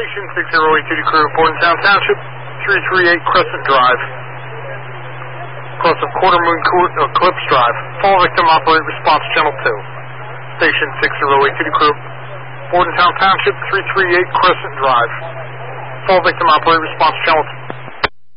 Station 6082 crew, Bordentown Township, 338 Crescent Drive. Cross of Quarter Moon Eclipse Drive. Fall victim operate response channel 2. Station 6082 crew, Bordentown Township, 338 Crescent Drive. Fall victim operate response channel 2.